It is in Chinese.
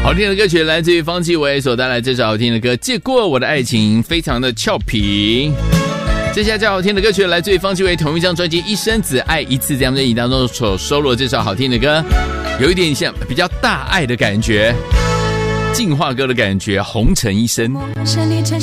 好听的歌曲来自于方季韦所带来这首好听的歌《借过我的爱情》，非常的俏皮。接下来这好听的歌曲来自于方季韦同一张专辑《一生只爱一次》这张专辑当中所收录的这首好听的歌，有一点像比较大爱的感觉，进化歌的感觉，红尘一生。 陌生里城